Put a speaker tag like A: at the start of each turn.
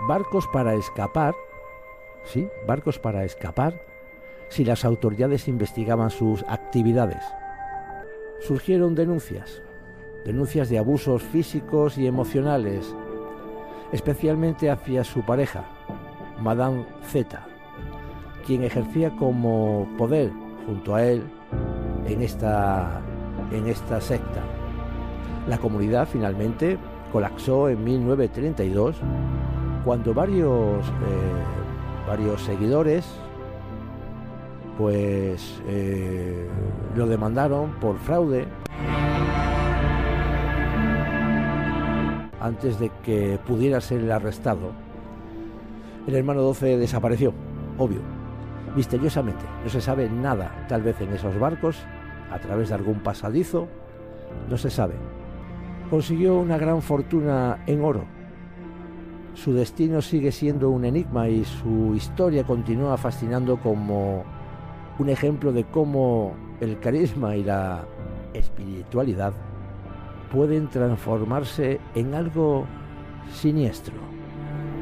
A: barcos para escapar, sí, barcos para escapar, si las autoridades investigaban sus actividades. Surgieron denuncias de abusos físicos y emocionales, especialmente hacia su pareja, Madame Z, quien ejercía como poder junto a él en esta secta. La comunidad finalmente colapsó en 1932 cuando varios seguidores lo demandaron por fraude antes de que pudiera ser arrestado. El hermano 12 desapareció, obvio, misteriosamente. No se sabe nada, tal vez en esos barcos, a través de algún pasadizo, no se sabe. Consiguió una gran fortuna en oro. Su destino sigue siendo un enigma y su historia continúa fascinando como un ejemplo de cómo el carisma y la espiritualidad pueden transformarse en algo siniestro.